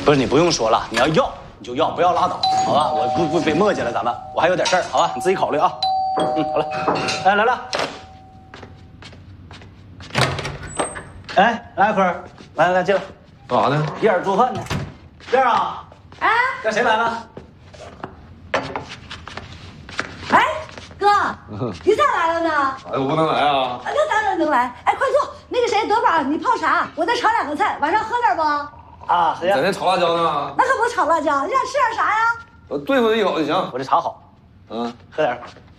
不是你不用说了，你要你就要，不要拉倒，好吧？我不别磨叽了，咱们我还有点事儿，好吧？你自己考虑啊。好了，哎，来了。哎，来一会儿，来进来。 干啥呢？ 燕儿做饭呢。燕儿啊， 哎， 这谁来了？ 哎，哥，你咋来了呢？ 哎，我不能来啊！ 那当然能来。哎，快坐。那个谁，德宝，你泡茶，我再炒2个菜，晚上喝点不？ 啊，谁呀？ 在那炒辣椒呢。 那可不炒辣椒，你想吃点啥呀？ 我对付一口就行。 我这茶好， 嗯， 喝点。